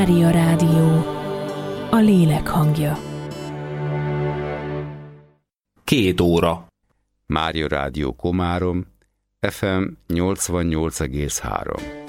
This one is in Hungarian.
Mária Rádió, a lélek hangja. 2 óra. Mária Rádió Komárom, FM 88,3.